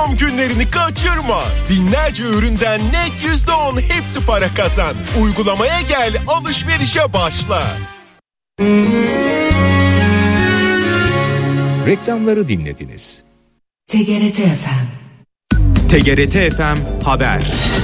Doğum günlerini kaçırma. Binlerce üründen net %10 hepsi para kazan. Uygulamaya gel, alışverişe başla. Reklamları dinlediniz. TGRT FM. TGRT FM Haber.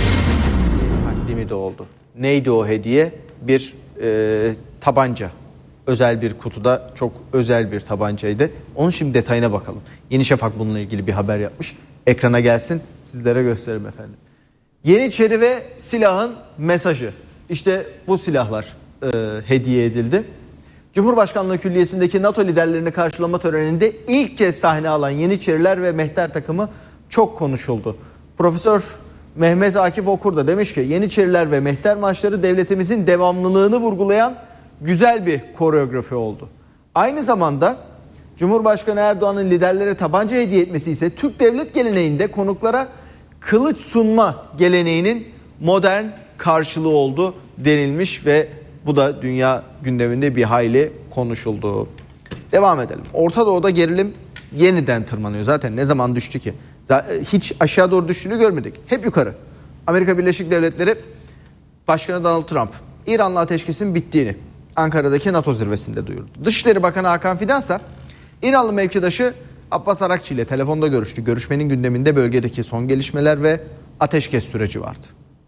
Takdimi de oldu. Neydi o hediye? Bir tabanca. Özel bir kutuda, çok özel bir tabancaydı. Onun şimdi detayına bakalım. Yeni Şafak bununla ilgili bir haber yapmış. Ekrana gelsin, sizlere göstereyim efendim. Yeniçeri ve silahın mesajı. İşte bu silahlar hediye edildi. Cumhurbaşkanlığı Külliyesi'ndeki NATO liderlerini karşılama töreninde ilk kez sahne alan Yeniçeriler ve Mehter takımı çok konuşuldu. Profesör Mehmet Akif Okur da demiş ki Yeniçeriler ve Mehter marşları devletimizin devamlılığını vurgulayan güzel bir koreografi oldu. Aynı zamanda Cumhurbaşkanı Erdoğan'ın liderlere tabanca hediye etmesi ise Türk devlet geleneğinde konuklara kılıç sunma geleneğinin modern karşılığı oldu denilmiş ve bu da dünya gündeminde bir hayli konuşuldu. Devam edelim. Orta Doğu'da gerilim yeniden tırmanıyor. Zaten ne zaman düştü ki? Hiç aşağı doğru düştüğünü görmedik. Hep yukarı. Amerika Birleşik Devletleri Başkanı Donald Trump İran'la ateşkesin bittiğini Ankara'daki NATO zirvesinde duyurdu. Dışişleri Bakanı Hakan Fidan ise İranlı mevkidaşı Abbas Arakçı ile telefonda görüştü. Görüşmenin gündeminde bölgedeki son gelişmeler ve ateşkes süreci vardı.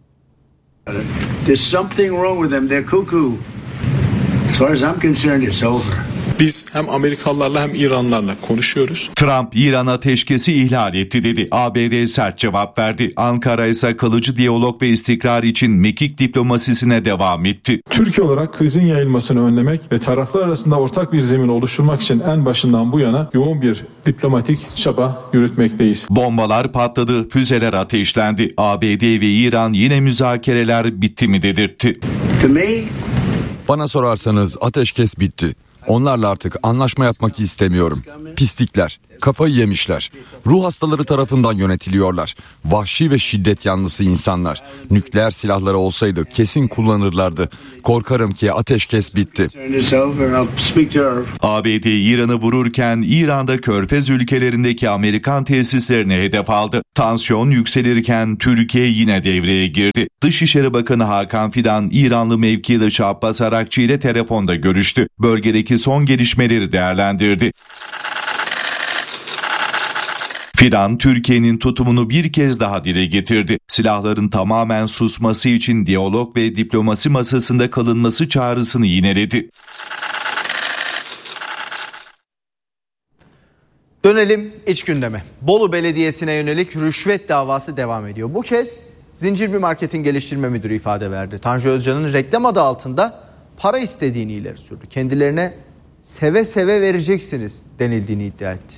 There's something wrong with them. They're cuckoo. As far as I'm concerned, it's over. Biz hem Amerikalılarla hem İranlılarla konuşuyoruz. Trump İran ateşkesi ihlal etti dedi. ABD sert cevap verdi. Ankara ise kalıcı diyalog ve istikrar için mekik diplomasisine devam etti. Türkiye olarak krizin yayılmasını önlemek ve taraflar arasında ortak bir zemin oluşturmak için en başından bu yana yoğun bir diplomatik çaba yürütmekteyiz. Bombalar patladı, füzeler ateşlendi. ABD ve İran yine müzakereler bitti mi dedirtti. Bana sorarsanız ateşkes bitti. Onlarla artık anlaşma yapmak istemiyorum. Pislikler, kafayı yemişler. Ruh hastaları tarafından yönetiliyorlar. Vahşi ve şiddet yanlısı insanlar. Nükleer silahları olsaydı kesin kullanırlardı. Korkarım ki ateşkes bitti. ABD İran'ı vururken İran'da Körfez ülkelerindeki Amerikan tesislerine hedef aldı. Tansiyon yükselirken Türkiye yine devreye girdi. Dışişleri Bakanı Hakan Fidan, İranlı mevkidaşı Abbas Arakçı ile telefonda görüştü. Bölgedeki son gelişmeleri değerlendirdi. Fidan, Türkiye'nin tutumunu bir kez daha dile getirdi. Silahların tamamen susması için diyalog ve diplomasi masasında kalınması çağrısını yineledi. Dönelim iç gündeme. Bolu Belediyesi'ne yönelik rüşvet davası devam ediyor. Bu kez Zincir bir marketin geliştirme müdürü ifade verdi. Tanju Özcan'ın reklam adı altında para istediğini ileri sürdü. Kendilerine seve seve vereceksiniz denildiğini iddia etti.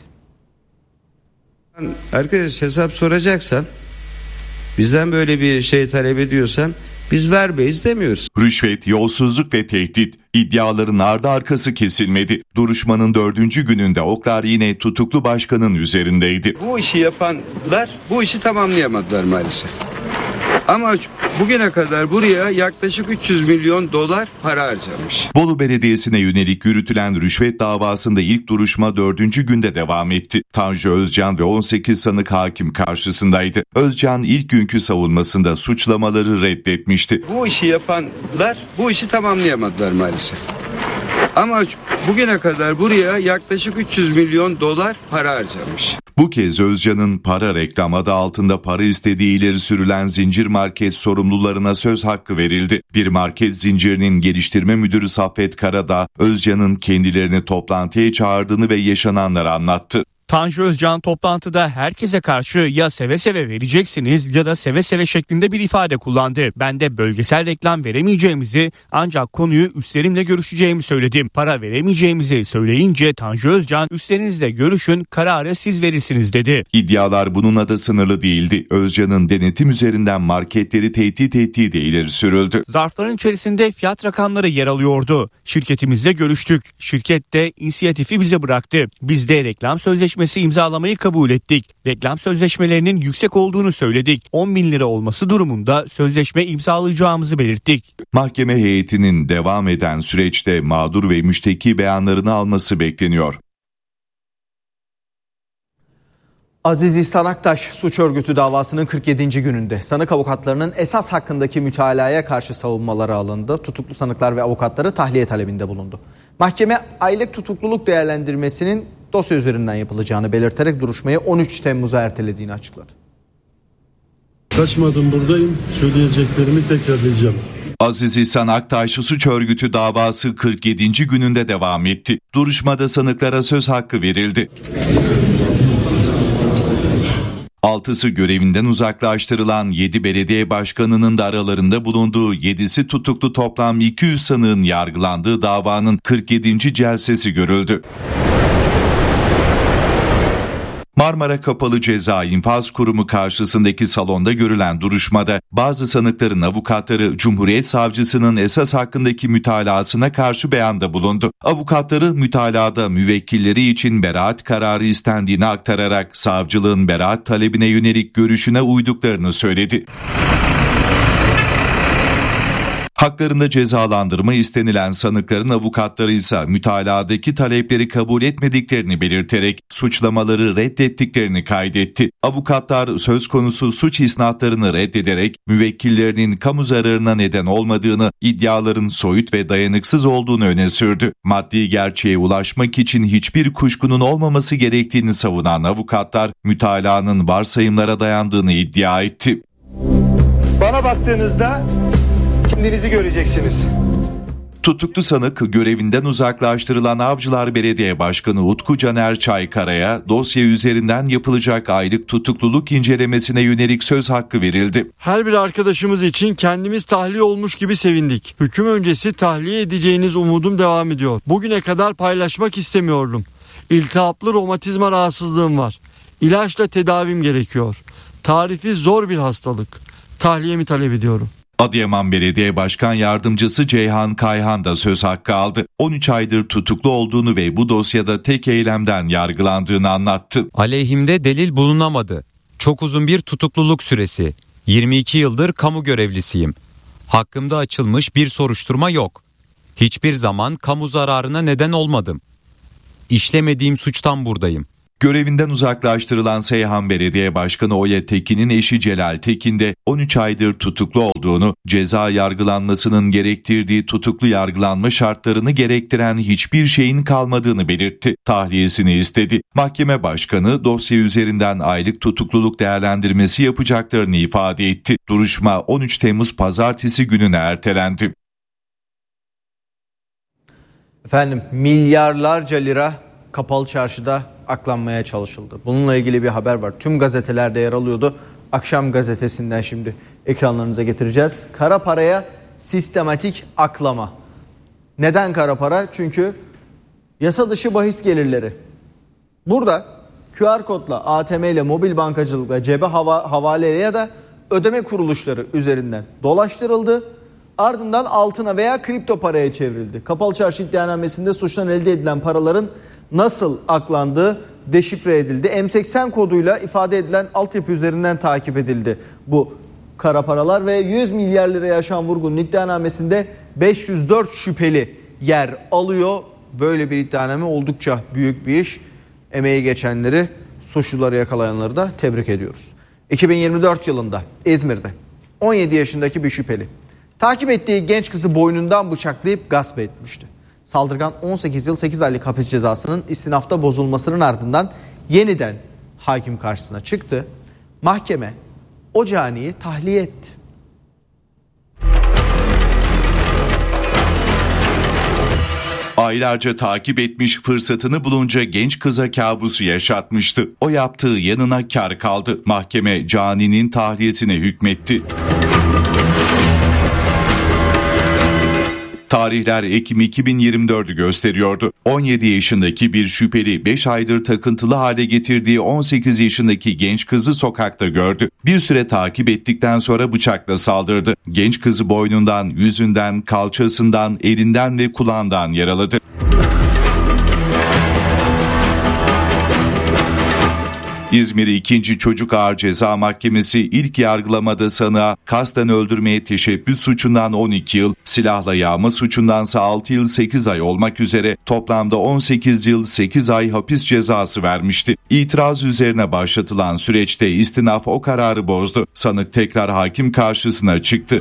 Arkadaş hesap soracaksan, bizden böyle bir şey talep ediyorsan biz vermeyiz demiyoruz. Rüşvet, yolsuzluk ve tehdit. İddiaların ardı arkası kesilmedi. Duruşmanın 4. gününde oklar yine tutuklu başkanın üzerindeydi. Bu işi yapanlar bu işi tamamlayamadılar maalesef. Ama bugüne kadar buraya yaklaşık 300 milyon dolar para harcanmış. Bolu Belediyesi'ne yönelik yürütülen rüşvet davasında ilk duruşma 4. günde devam etti. Tanju Özcan ve 18 sanık hakim karşısındaydı. Özcan ilk günkü savunmasında suçlamaları reddetmişti. Bu işi yapanlar bu işi tamamlayamadılar maalesef. Ama bugüne kadar buraya yaklaşık 300 milyon dolar para harcanmış. Bu kez Özcan'ın para reklam adı altında para istediği ileri sürülen zincir market sorumlularına söz hakkı verildi. Bir market zincirinin geliştirme müdürü Saffet Karadağ, Özcan'ın kendilerini toplantıya çağırdığını ve yaşananları anlattı. Tanju Özcan toplantıda herkese karşı ya seve seve vereceksiniz ya da seve seve şeklinde bir ifade kullandı. Ben de bölgesel reklam veremeyeceğimizi ancak konuyu üstlerimle görüşeceğimi söyledim. Para veremeyeceğimizi söyleyince Tanju Özcan üstlerinizle görüşün, kararı siz verirsiniz dedi. İddialar bununla da sınırlı değildi. Özcan'ın denetim üzerinden marketleri tehdit ettiği de ileri sürüldü. Zarfların içerisinde fiyat rakamları yer alıyordu. Şirketimizle görüştük. Şirket de inisiyatifi bize bıraktı. Biz de reklam sözleşmesi imzalamayı kabul ettik. Reklam sözleşmelerinin yüksek olduğunu söyledik. 10 bin lira olması durumunda sözleşme imzalayacağımızı belirttik. Mahkeme heyetinin devam eden süreçte mağdur ve müşteki beyanlarını alması bekleniyor. Aziz İhsan Aktaş suç örgütü davasının 47. gününde sanık avukatlarının esas hakkındaki mütalaya karşı savunmaları alındı. Tutuklu sanıklar ve avukatları tahliye talebinde bulundu. Mahkeme aylık tutukluluk değerlendirmesinin dosya üzerinden yapılacağını belirterek duruşmayı 13 Temmuz'a ertelediğini açıkladı. Kaçmadım, buradayım. Söyleyeceklerimi tekrarlayacağım. Aziz İhsan Aktaş suç örgütü davası 47. gününde devam etti. Duruşmada sanıklara söz hakkı verildi. 6'sı görevinden uzaklaştırılan 7 belediye başkanının da aralarında bulunduğu 7'si tutuklu toplam 200 sanığın yargılandığı davanın 47. celsesi görüldü. Marmara Kapalı Ceza İnfaz Kurumu karşısındaki salonda görülen duruşmada bazı sanıkların avukatları Cumhuriyet Savcısının esas hakkındaki mütalasına karşı beyanda bulundu. Avukatları mütalada müvekkilleri için beraat kararı istendiğini aktararak savcılığın beraat talebine yönelik görüşüne uyduklarını söyledi. Haklarında cezalandırma istenilen sanıkların avukatları ise mütaladaki talepleri kabul etmediklerini belirterek suçlamaları reddettiklerini kaydetti. Avukatlar söz konusu suç isnatlarını reddederek müvekkillerinin kamu zararına neden olmadığını, iddiaların soyut ve dayanıksız olduğunu öne sürdü. Maddi gerçeğe ulaşmak için hiçbir kuşkunun olmaması gerektiğini savunan avukatlar mütalaanın varsayımlara dayandığını iddia etti. Bana baktığınızda kendinizi göreceksiniz. Tutuklu sanık görevinden uzaklaştırılan Avcılar Belediye Başkanı Utku Caner Çaykara'ya dosya üzerinden yapılacak aylık tutukluluk incelemesine yönelik söz hakkı verildi. Her bir arkadaşımız için kendimiz tahliye olmuş gibi sevindik. Hüküm öncesi tahliye edeceğiniz umudum devam ediyor. Bugüne kadar paylaşmak istemiyordum. İltihaplı romatizma rahatsızlığım var. İlaçla tedavim gerekiyor. Tarifi zor bir hastalık. Tahliyemi talep ediyorum. Adıyaman Belediye Başkan Yardımcısı Ceyhan Kayhan da söz hakkı aldı. 13 aydır tutuklu olduğunu ve bu dosyada tek eylemden yargılandığını anlattı. Aleyhimde delil bulunamadı. Çok uzun bir tutukluluk süresi. 22 yıldır kamu görevlisiyim. Hakkımda açılmış bir soruşturma yok. Hiçbir zaman kamu zararına neden olmadım. İşlemediğim suçtan buradayım. Görevinden uzaklaştırılan Seyhan Belediye Başkanı Oya Tekin'in eşi Celal Tekin de 13 aydır tutuklu olduğunu, ceza yargılanmasının gerektirdiği tutuklu yargılanma şartlarını gerektiren hiçbir şeyin kalmadığını belirtti. Tahliyesini istedi. Mahkeme başkanı dosya üzerinden aylık tutukluluk değerlendirmesi yapacaklarını ifade etti. Duruşma 13 Temmuz Pazartesi gününe ertelendi. Efendim, milyarlarca lira kapalı çarşıda aklanmaya çalışıldı. Bununla ilgili bir haber var. Tüm gazetelerde yer alıyordu. Akşam gazetesinden şimdi ekranlarınıza getireceğiz. Kara paraya sistematik aklama. Neden kara para? Çünkü yasa dışı bahis gelirleri. Burada QR kodla, ATM ile, mobil bankacılıkla, cebe havaleyle ya da ödeme kuruluşları üzerinden dolaştırıldı. Ardından altına veya kripto paraya çevrildi. Kapalı çarşı iddianamesinde suçtan elde edilen paraların nasıl aklandığı deşifre edildi. M80 koduyla ifade edilen altyapı üzerinden takip edildi bu kara paralar ve 100 milyar liraya aşan vurgunun iddianamesinde 504 şüpheli yer alıyor. Böyle bir iddianame oldukça büyük bir iş. Emeği geçenleri, suçluları yakalayanları da tebrik ediyoruz. 2024 yılında İzmir'de 17 yaşındaki bir şüpheli takip ettiği genç kızı boynundan bıçaklayıp gasp etmişti. Saldırgan 18 yıl 8 aylık hapis cezasının istinafta bozulmasının ardından yeniden hakim karşısına çıktı. Mahkeme o caniyi tahliye etti. Aylarca takip etmiş, fırsatını bulunca genç kıza kabusu yaşatmıştı. O yaptığı yanına kar kaldı. Mahkeme caninin tahliyesine hükmetti. Tarihler Ekim 2024'ü gösteriyordu. 17 yaşındaki bir şüpheli 5 aydır takıntılı hale getirdiği 18 yaşındaki genç kızı sokakta gördü. Bir süre takip ettikten sonra bıçakla saldırdı. Genç kızı boynundan, yüzünden, kalçasından, elinden ve kulağından yaraladı. İzmir 2. Çocuk Ağır Ceza Mahkemesi ilk yargılamada sanığa kasten öldürmeye teşebbüs suçundan 12 yıl, silahla yağma suçundansa 6 yıl 8 ay olmak üzere toplamda 18 yıl 8 ay hapis cezası vermişti. İtiraz üzerine başlatılan süreçte istinaf o kararı bozdu. Sanık tekrar hakim karşısına çıktı.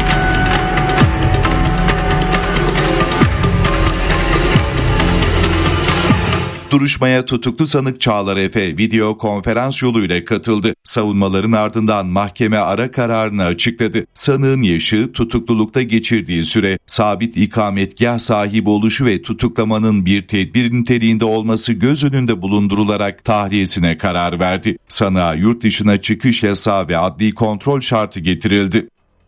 Duruşmaya tutuklu sanık Çağlar Efe video konferans yoluyla katıldı. Savunmaların ardından mahkeme ara kararını açıkladı. Sanığın yaşı, tutuklulukta geçirdiği süre, sabit ikametgah sahibi oluşu ve tutuklamanın bir tedbir niteliğinde olması göz önünde bulundurularak tahliyesine karar verdi. Sanığa yurt dışına çıkış yasağı ve adli kontrol şartı getirildi.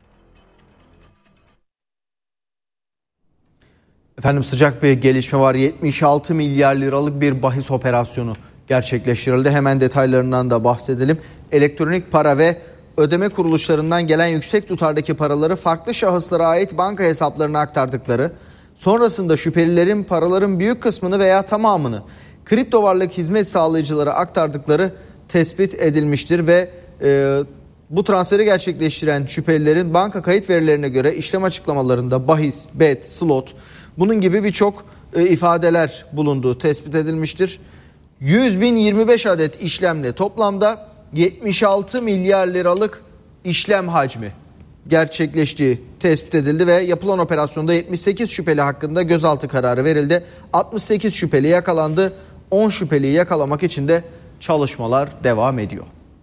Efendim sıcak bir gelişme var. 76 milyar liralık bir bahis operasyonu gerçekleştirildi. Hemen detaylarından da bahsedelim. Elektronik para ve ödeme kuruluşlarından gelen yüksek tutardaki paraları farklı şahıslara ait banka hesaplarına aktardıkları, sonrasında şüphelilerin paraların büyük kısmını veya tamamını kripto varlık hizmet sağlayıcılara aktardıkları tespit edilmiştir ve bu transferi gerçekleştiren şüphelilerin banka kayıt verilerine göre işlem açıklamalarında bahis, bet, slot, bunun gibi birçok ifadeler bulunduğu tespit edilmiştir. 100.025 adet işlemle toplamda 76 milyar liralık işlem hacmi gerçekleştiği tespit edildi ve yapılan operasyonda 78 şüpheli hakkında gözaltı kararı verildi. 68 şüpheli yakalandı. 10 şüpheliyi yakalamak için de çalışmalar devam ediyor.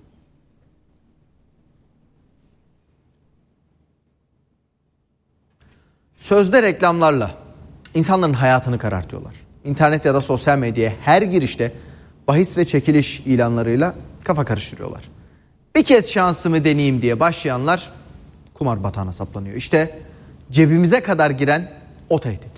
Sözde reklamlarla insanların hayatını karartıyorlar. İnternet ya da sosyal medyaya her girişte bahis ve çekiliş ilanlarıyla kafa karıştırıyorlar. Bir kez şansımı deneyeyim diye başlayanlar kumar batağına saplanıyor. İşte cebimize kadar giren o tehdit.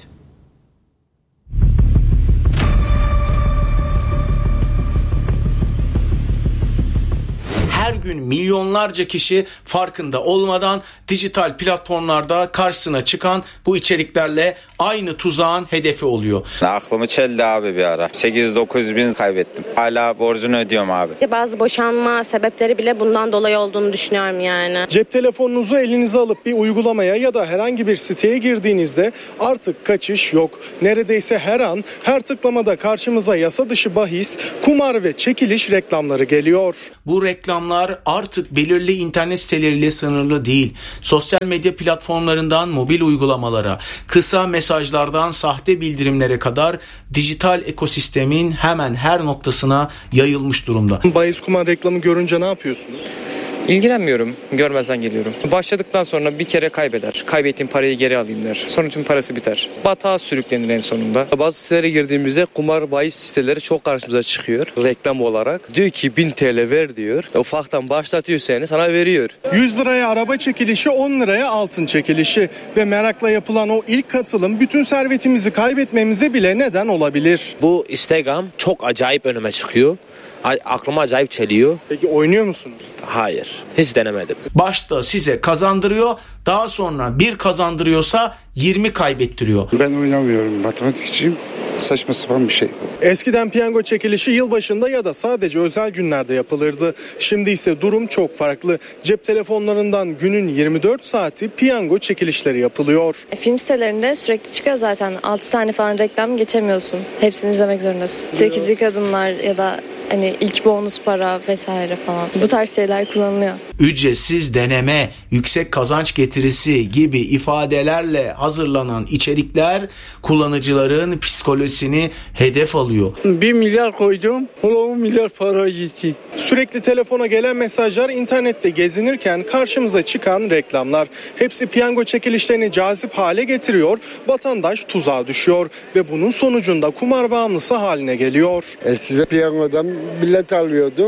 Her gün milyonlarca kişi farkında olmadan dijital platformlarda karşısına çıkan bu içeriklerle aynı tuzağın hedefi oluyor. Aklımı çeldi abi bir ara. 800-900 bin kaybettim. Hala borcunu ödüyorum abi. Bazı boşanma sebepleri bile bundan dolayı olduğunu düşünüyorum yani. Cep telefonunuzu elinize alıp bir uygulamaya ya da herhangi bir siteye girdiğinizde artık kaçış yok. Neredeyse her an, her tıklamada karşımıza yasa dışı bahis, kumar ve çekiliş reklamları geliyor. Bu reklamlar artık belirli internet siteleriyle sınırlı değil. Sosyal medya platformlarından mobil uygulamalara, kısa mesajlardan sahte bildirimlere kadar dijital ekosistemin hemen her noktasına yayılmış durumda. Bahis kumar reklamı görünce ne yapıyorsunuz? İlgilenmiyorum. Görmezden geliyorum. Başladıktan sonra bir kere kaybeder. Kaybettiğim parayı geri alayım der. Sonra tüm parası biter. Batağa sürüklenir en sonunda. Bazı sitelere girdiğimizde kumar bahis siteleri çok karşımıza çıkıyor. Reklam olarak. Diyor ki 1000 TL ver diyor. Ufaktan başlatıyor seni, sana veriyor. 100 liraya araba çekilişi, 10 liraya altın çekilişi. Ve merakla yapılan o ilk katılım bütün servetimizi kaybetmemize bile neden olabilir. Bu Instagram çok acayip önüme çıkıyor. Aklıma acayip çeliyor. Peki oynuyor musunuz? Hayır. Hiç denemedim. Başta size kazandırıyor, daha sonra bir kazandırıyorsa 20 kaybettiriyor. Ben oynamıyorum. Matematikçiyim. Saçma sapan bir şey bu. Eskiden piyango çekilişi yılbaşında ya da sadece özel günlerde yapılırdı. Şimdi ise durum çok farklı. Cep telefonlarından günün 24 saati piyango çekilişleri yapılıyor. Film sitelerinde sürekli çıkıyor zaten. 6 tane falan reklam geçemiyorsun. Hepsini izlemek zorundasın. 8'li kadınlar ya da hani ilk bonus para vesaire falan. Bu tarz şeyler kullanılıyor. Ücretsiz deneme, yüksek kazanç getirisi gibi ifadelerle hazırlanan içerikler kullanıcıların psikolojisini hedef alıyor. 1 milyar koydum, 10 milyar para gitti. Sürekli telefona gelen mesajlar, internette gezinirken karşımıza çıkan reklamlar. Hepsi piyango çekilişlerini cazip hale getiriyor, vatandaş tuzağa düşüyor ve bunun sonucunda kumar bağımlısı haline geliyor. Size piyangodan bilet alıyordun,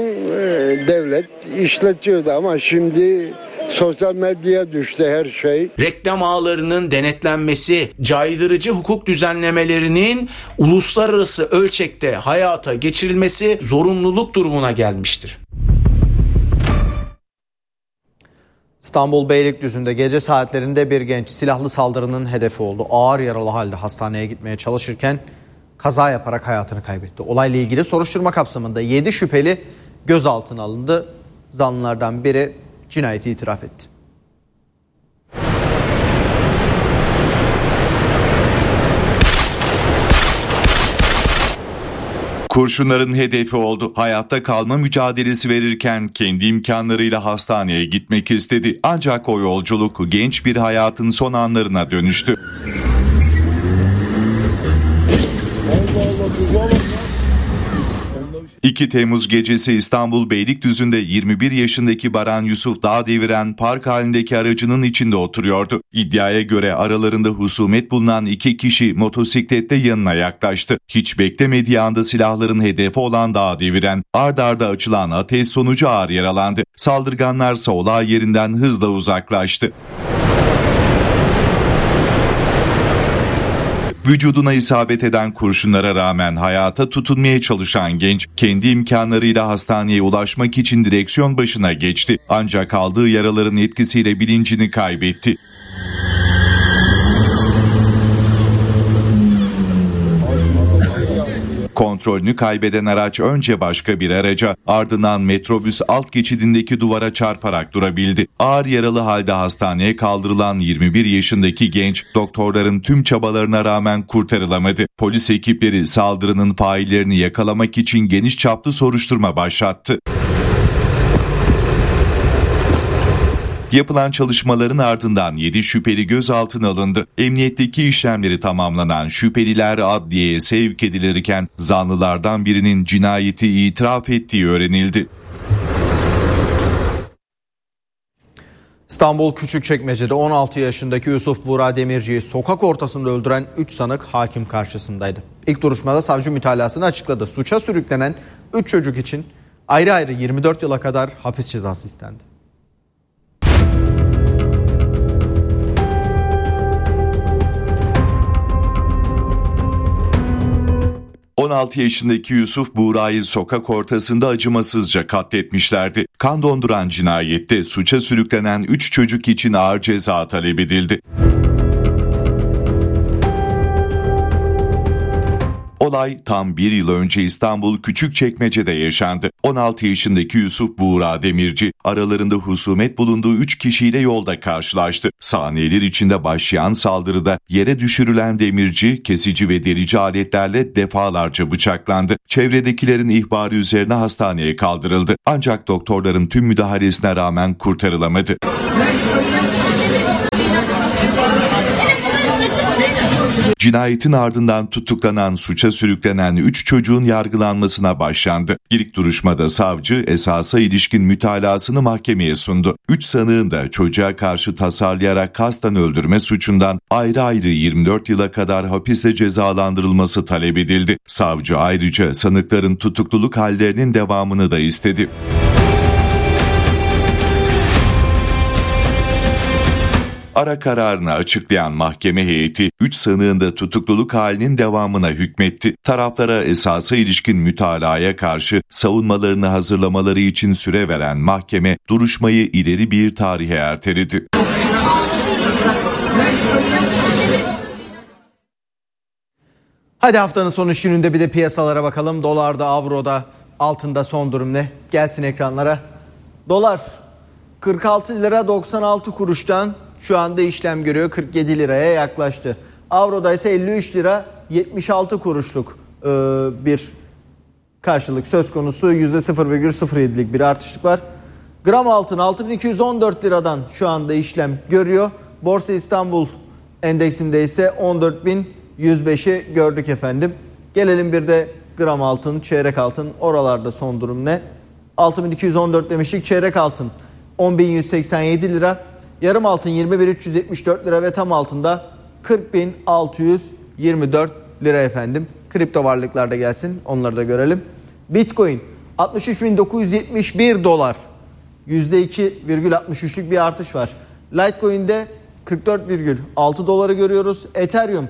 devlet işletiyordu ama şimdi sosyal medyaya düştü her şey. Reklam ağlarının denetlenmesi, caydırıcı hukuk düzenlemelerinin uluslararası ölçekte hayata geçirilmesi zorunluluk durumuna gelmiştir. İstanbul Beylikdüzü'nde gece saatlerinde bir genç silahlı saldırının hedefi oldu. Ağır yaralı halde hastaneye gitmeye çalışırken kaza yaparak hayatını kaybetti. Olayla ilgili soruşturma kapsamında 7 şüpheli gözaltına alındı. Zanlılardan biri cinayeti itiraf etti. Kurşunların hedefi oldu. Hayatta kalma mücadelesi verirken kendi imkanlarıyla hastaneye gitmek istedi. Ancak o yolculuk genç bir hayatın son anlarına dönüştü. 2 Temmuz gecesi İstanbul Beylikdüzü'nde 21 yaşındaki Baran Yusuf dağ deviren park halindeki aracının içinde oturuyordu. İddiaya göre aralarında husumet bulunan 2 kişi motosiklette yanına yaklaştı. Hiç beklemediği anda silahların hedefi olan dağ deviren ard arda açılan ateş sonucu ağır yaralandı. Saldırganlarsa olay yerinden hızla uzaklaştı. Vücuduna isabet eden kurşunlara rağmen hayata tutunmaya çalışan genç, kendi imkanlarıyla hastaneye ulaşmak için direksiyon başına geçti. Ancak aldığı yaraların etkisiyle bilincini kaybetti. Kontrolünü kaybeden araç önce başka bir araca, ardından metrobüs alt geçidindeki duvara çarparak durabildi. Ağır yaralı halde hastaneye kaldırılan 21 yaşındaki genç, doktorların tüm çabalarına rağmen kurtarılamadı. Polis ekipleri saldırının faillerini yakalamak için geniş çaplı soruşturma başlattı. Yapılan çalışmaların ardından 7 şüpheli gözaltına alındı. Emniyetteki işlemleri tamamlanan şüpheliler adliyeye sevk edilirken zanlılardan birinin cinayeti itiraf ettiği öğrenildi. İstanbul Küçükçekmece'de 16 yaşındaki Yusuf Buğra Demirci'yi sokak ortasında öldüren 3 sanık hakim karşısındaydı. İlk duruşmada savcı mütalasını açıkladı. Suça sürüklenen 3 çocuk için ayrı ayrı 24 yıla kadar hapis cezası istendi. 16 yaşındaki Yusuf Buğra'yı sokak ortasında acımasızca katletmişlerdi. Kan donduran cinayette suça sürüklenen 3 çocuk için ağır ceza talep edildi. Olay tam 1 yıl önce İstanbul Küçükçekmece'de yaşandı. 16 yaşındaki Yusuf Buğra Demirci aralarında husumet bulunduğu 3 kişiyle yolda karşılaştı. Saniyeler içinde başlayan saldırıda yere düşürülen Demirci kesici ve delici aletlerle defalarca bıçaklandı. Çevredekilerin ihbarı üzerine hastaneye kaldırıldı. Ancak doktorların tüm müdahalesine rağmen kurtarılamadı. Cinayetin ardından tutuklanan, suça sürüklenen 3 çocuğun yargılanmasına başlandı. İlk duruşmada savcı esasa ilişkin mütalasını mahkemeye sundu. 3 sanığın da çocuğa karşı tasarlayarak kasten öldürme suçundan ayrı ayrı 24 yıla kadar hapiste cezalandırılması talep edildi. Savcı ayrıca sanıkların tutukluluk hallerinin devamını da istedi. Ara kararını açıklayan mahkeme heyeti 3 sanığın da tutukluluk halinin devamına hükmetti. Taraflara esasa ilişkin mütalaya karşı savunmalarını hazırlamaları için süre veren mahkeme duruşmayı ileri bir tarihe erteledi. Hadi haftanın son iş gününde bir de piyasalara bakalım. Dolarda, avroda, altında son durum ne? Gelsin ekranlara. Dolar 46 lira 96 kuruştan şu anda işlem görüyor, 47 liraya yaklaştı. Avroda ise 53 lira 76 kuruşluk bir karşılık söz konusu. %0,07'lik bir artışlık var. Gram altın 6214 liradan şu anda işlem görüyor. Borsa İstanbul endeksinde ise 14.105'i gördük efendim. Gelelim bir de gram altın, çeyrek altın, oralarda son durum ne? 6214 demiştik, çeyrek altın 10.187 lira. Yarım altın 21.374 lira ve tam altında 40.624 lira efendim. Kripto varlıklarda gelsin, onları da görelim. Bitcoin 63.971 dolar. %2,63'lük bir artış var. Litecoin'de 44,6 doları görüyoruz. Ethereum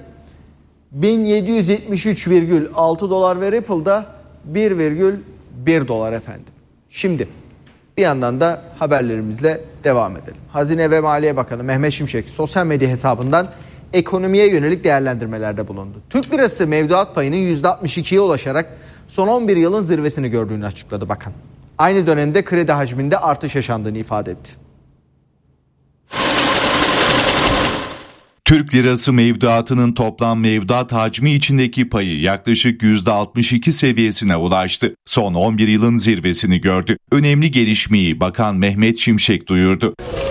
1773,6 dolar ve Ripple'da 1,1 dolar efendim. Şimdi bir yandan da haberlerimizle devam edelim. Hazine ve Maliye Bakanı Mehmet Şimşek sosyal medya hesabından ekonomiye yönelik değerlendirmelerde bulundu. Türk lirası mevduat payının %62'ye ulaşarak son 11 yılın zirvesini gördüğünü açıkladı bakan. Aynı dönemde kredi hacminde artış yaşandığını ifade etti. Türk lirası mevduatının toplam mevduat hacmi içindeki payı yaklaşık %62 seviyesine ulaştı. Son 11 yılın zirvesini gördü. Önemli gelişmeyi Bakan Mehmet Şimşek duyurdu.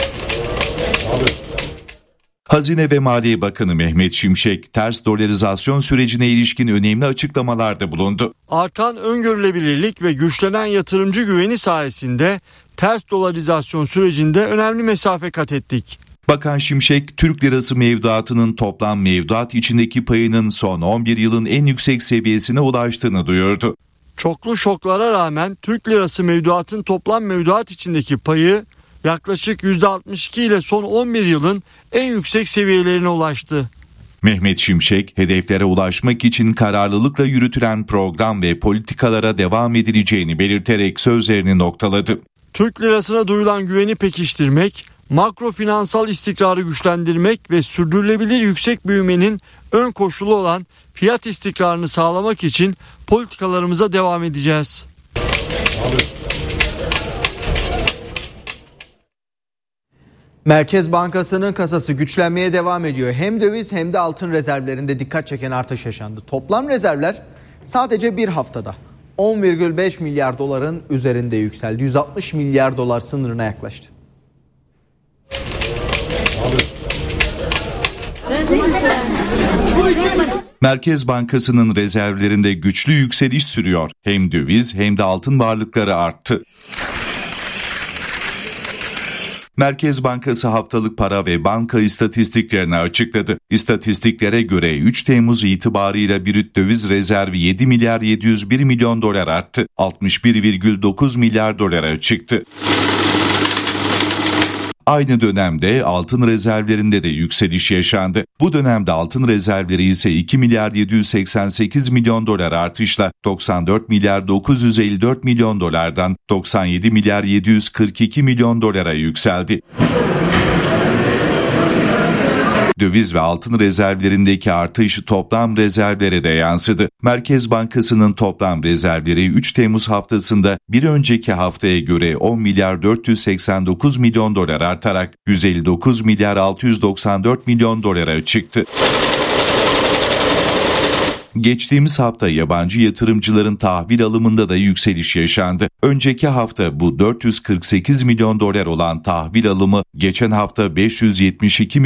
Hazine ve Maliye Bakanı Mehmet Şimşek, ters dolarizasyon sürecine ilişkin önemli açıklamalarda bulundu. Artan öngörülebilirlik ve güçlenen yatırımcı güveni sayesinde ters dolarizasyon sürecinde önemli mesafe kat ettik. Bakan Şimşek, Türk lirası mevduatının toplam mevduat içindeki payının son 11 yılın en yüksek seviyesine ulaştığını duyurdu. Çoklu şoklara rağmen Türk lirası mevduatın toplam mevduat içindeki payı yaklaşık %62 ile son 11 yılın en yüksek seviyelerine ulaştı. Mehmet Şimşek, hedeflere ulaşmak için kararlılıkla yürütülen program ve politikalara devam edileceğini belirterek sözlerini noktaladı. Türk lirasına duyulan güveni pekiştirmek, makro finansal istikrarı güçlendirmek ve sürdürülebilir yüksek büyümenin ön koşulu olan fiyat istikrarını sağlamak için politikalarımıza devam edeceğiz. Merkez Bankası'nın kasası güçlenmeye devam ediyor. Hem döviz hem de altın rezervlerinde dikkat çeken artış yaşandı. Toplam rezervler sadece bir haftada 10,5 milyar doların üzerinde yükseldi. 160 milyar dolar sınırına yaklaştı. Merkez Bankası'nın rezervlerinde güçlü yükseliş sürüyor. Hem döviz hem de altın varlıkları arttı. Merkez Bankası haftalık para ve banka istatistiklerini açıkladı. İstatistiklere göre 3 Temmuz itibarıyla brüt döviz rezervi 7 milyar 701 milyon dolar arttı. 61,9 milyar dolara çıktı. Aynı dönemde altın rezervlerinde de yükseliş yaşandı. Bu dönemde altın rezervleri ise 2 milyar 788 milyon dolar artışla 94 milyar 954 milyon dolardan 97 milyar 742 milyon dolara yükseldi. Döviz ve altın rezervlerindeki artış toplam rezervlere de yansıdı. Merkez Bankası'nın toplam rezervleri 3 Temmuz haftasında bir önceki haftaya göre 10 milyar 489 milyon dolar artarak 159 milyar 694 milyon dolara çıktı. Geçtiğimiz hafta yabancı yatırımcıların tahvil alımında da yükseliş yaşandı. Önceki hafta bu 448 milyon dolar olan tahvil alımı geçen hafta 572